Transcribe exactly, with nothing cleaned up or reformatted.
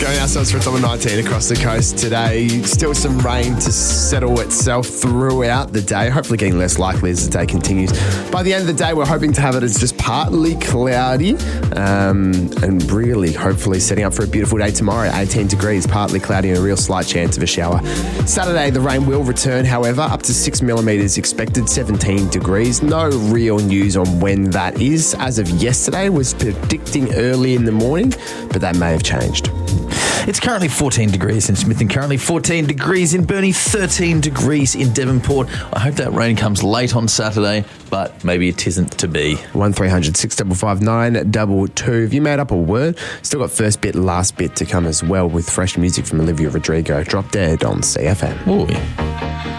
Showing ourselves for a top of nineteen across the coast today. Still some rain to settle itself throughout the day. Hopefully getting less likely as the day continues. By the end of the day, we're hoping to have it as just partly cloudy um, and really hopefully setting up for a beautiful day tomorrow. eighteen degrees, partly cloudy and a real slight chance of a shower. Saturday, the rain will return, however, up to six millimetres expected, seventeen degrees. No real news on when that is. As of yesterday, was predicting early in the morning, but that may have changed. It's currently fourteen degrees in Smith and currently fourteen degrees in Burnie, thirteen degrees in Devonport. I hope that rain comes late on Saturday, but maybe it isn't to be. one three hundred six five five nine two two. Have you made up a word? Still got first bit, last bit to come as well with fresh music from Olivia Rodrigo. Drop Dead on C F M. Oh, yeah.